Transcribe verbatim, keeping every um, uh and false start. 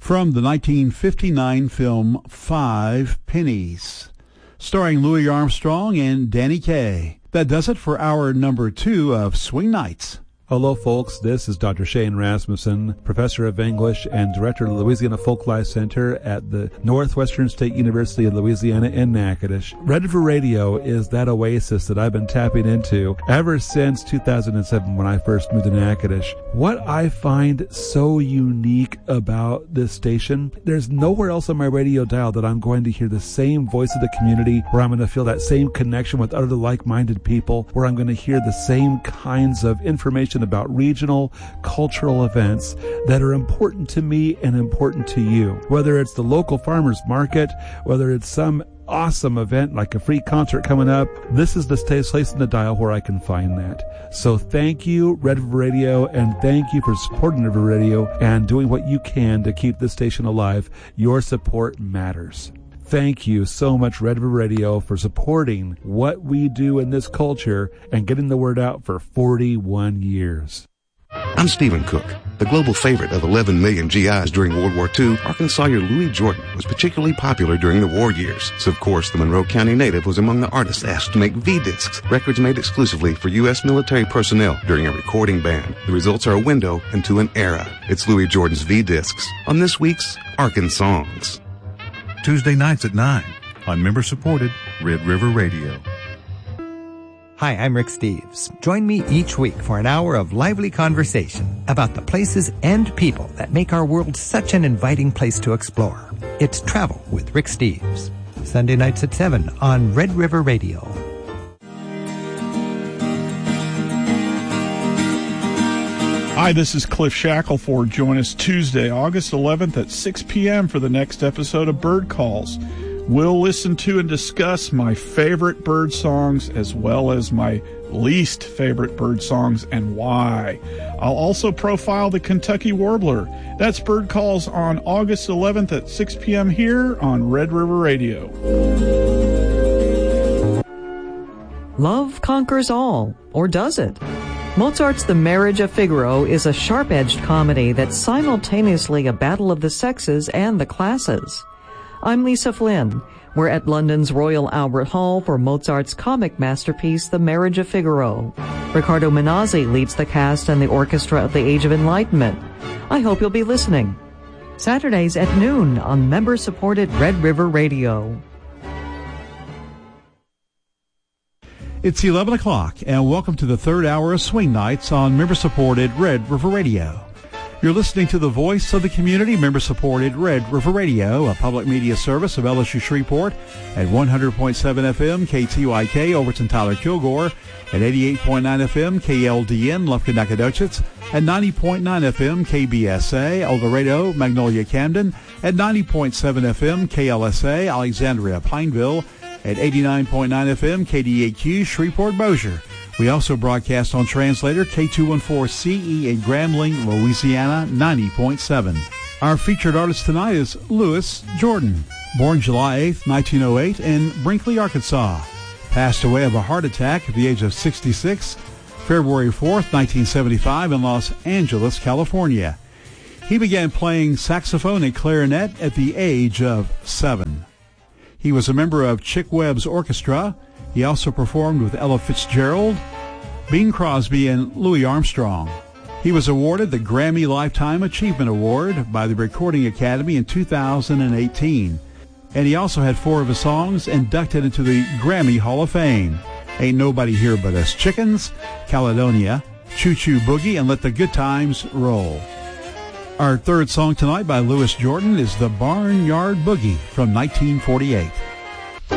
from the nineteen fifty-nine film Five Pennies, starring Louis Armstrong and Danny Kaye. That does it for hour number two of Swing Nights. Hello, folks. This is Doctor Shane Rasmussen, professor of English and director of the Louisiana Folklife Center at the Northwestern State University of Louisiana in Natchitoches. Red River Radio is that oasis that I've been tapping into ever since two thousand seven when I first moved to Natchitoches. What I find so unique about this station, there's nowhere else on my radio dial that I'm going to hear the same voice of the community, where I'm going to feel that same connection with other like-minded people, where I'm going to hear the same kinds of information about regional cultural events that are important to me and important to you. Whether it's the local farmers market, whether it's some awesome event like a free concert coming up, this is the place in the dial where I can find that. So thank you, Red River Radio, and thank you for supporting Red River Radio and doing what you can to keep this station alive. Your support matters. Thank you so much, Red River Radio, for supporting what we do in this culture and getting the word out for forty-one years. I'm Stephen Cook. The global favorite of eleven million G Is during World War Two, Arkansas Louis Jordan was particularly popular during the war years. So, of course, the Monroe County native was among the artists asked to make V-discs, records made exclusively for U S military personnel during a recording ban. The results are a window into an era. It's Louis Jordan's V-discs on this week's Arkansongs. Tuesday nights at nine on member-supported Red River Radio. Hi, I'm Rick Steves. Join me each week for an hour of lively conversation about the places and people that make our world such an inviting place to explore. It's Travel with Rick Steves. Sunday nights at seven on Red River Radio. Hi, this is Cliff Shackelford. Join us Tuesday, August eleventh at six p.m. for the next episode of Bird Calls. We'll listen to and discuss my favorite bird songs as well as my least favorite bird songs and why. I'll also profile the Kentucky Warbler. That's Bird Calls on August eleventh at six p.m. here on Red River Radio. Love conquers all, or does it? Mozart's The Marriage of Figaro is a sharp-edged comedy that's simultaneously a battle of the sexes and the classes. I'm Lisa Flynn. We're at London's Royal Albert Hall for Mozart's comic masterpiece, The Marriage of Figaro. Riccardo Minazzi leads the cast and the orchestra of the Age of Enlightenment. I hope you'll be listening. Saturdays at noon on member-supported Red River Radio. It's eleven o'clock, and welcome to the third hour of Swing Nights on member-supported Red River Radio. You're listening to the voice of the community, member-supported Red River Radio, a public media service of L S U Shreveport at one hundred point seven F M K T Y K, Overton Tyler Kilgore, at eighty-eight point nine F M K L D N Lufkin Nacogdoches, at ninety point nine F M K B S A El Dorado Magnolia Camden, at ninety point seven F M K L S A Alexandria Pineville, at eighty-nine point nine F M K D A Q Shreveport Bossier. We also broadcast on translator K two fourteen C E in Grambling, Louisiana, ninety point seven. Our featured artist tonight is Louis Jordan, born July eighth, nineteen oh eight in Brinkley, Arkansas. Passed away of a heart attack at the age of sixty-six, February fourth, nineteen seventy-five in Los Angeles, California. He began playing saxophone and clarinet at the age of seven. He was a member of Chick Webb's orchestra. He also performed with Ella Fitzgerald, Bing Crosby, and Louis Armstrong. He was awarded the Grammy Lifetime Achievement Award by the Recording Academy in two thousand eighteen. And he also had four of his songs inducted into the Grammy Hall of Fame. Ain't Nobody Here But Us Chickens, Caledonia, Choo Choo Boogie, and Let the Good Times Roll. Our third song tonight by Louis Jordan is The Barnyard Boogie from nineteen forty-eight.